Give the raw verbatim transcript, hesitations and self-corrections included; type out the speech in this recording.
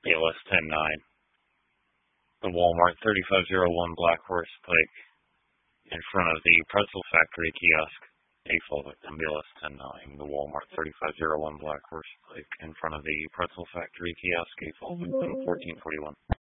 B L S ten nine. The Walmart thirty-five oh one Black Horse Pike in front of the Pretzel Factory kiosk. A full victim, B L S ten nine. The Walmart thirty-five oh one Black Horse Pike in front of the Pretzel Factory kiosk. A full victim, fourteen forty-one.